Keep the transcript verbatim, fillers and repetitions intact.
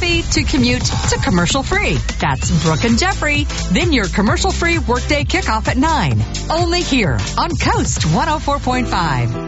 fee to commute to commercial free. That's Brooke and Jeffrey. Then your commercial free workday kickoff at nine. Only here on Coast one oh four point five.